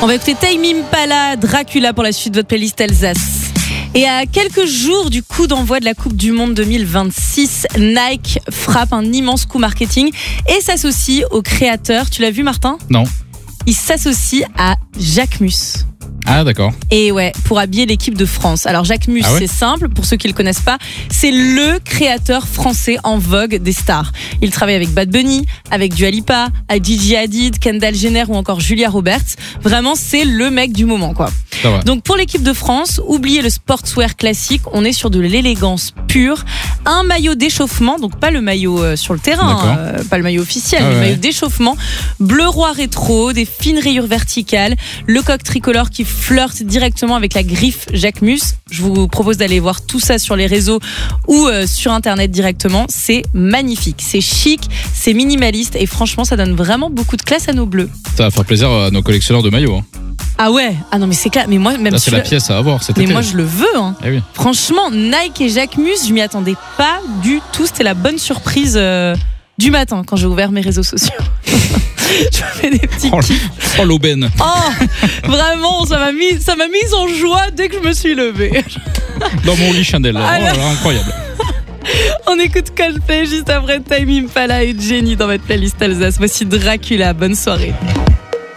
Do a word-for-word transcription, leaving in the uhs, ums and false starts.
On va écouter Tame Impala, Dracula pour la suite de votre playlist Alsace. Et à quelques jours du coup d'envoi de la Coupe du Monde deux mille vingt-six, Nike frappe un immense coup marketing et s'associe au créateur. Tu l'as vu, Martin ? Non. Il s'associe à Jacquemus. Ah d'accord. Et ouais, pour habiller l'équipe de France. Alors Jacquemus, ah ouais c'est simple, pour ceux qui le connaissent pas, c'est le créateur français en vogue des stars. Il travaille avec Bad Bunny, avec Dua Lipa, avec Gigi Hadid, Kendall Jenner ou encore Julia Roberts. Vraiment, c'est le mec du moment, quoi. Donc pour l'équipe de France, oubliez le sportswear classique, on est sur de l'élégance pure. Un maillot d'échauffement, donc pas le maillot euh, sur le terrain, euh, pas le maillot officiel, ah mais ouais. le maillot d'échauffement, bleu roi rétro, des fines rayures verticales, le coq tricolore qui flirte directement avec la griffe Jacquemus. Je vous propose d'aller voir tout ça sur les réseaux ou euh, sur internet directement. C'est magnifique, c'est chic, c'est minimaliste et franchement ça donne vraiment beaucoup de classe à nos bleus. Ça va faire plaisir à nos collectionneurs de maillots. Hein. Ah ouais, ah non mais c'est clair, mais moi même là, c'est la pièce à avoir cet mais été. moi je le veux hein. Eh oui. Franchement, Nike et Jacquemus, je m'y attendais pas du tout, c'était la bonne surprise euh, du matin quand j'ai ouvert mes réseaux sociaux. Je me fais des petits oh, oh l'aubaine. Oh, vraiment, ça m'a mis ça m'a mise en joie dès que je me suis levée. Dans mon lit chandelle. Alors... Oh, incroyable. On écoute Coldplay juste après Tame Impala et Jenny dans votre playlist Alsace. Voici Dracula, bonne soirée.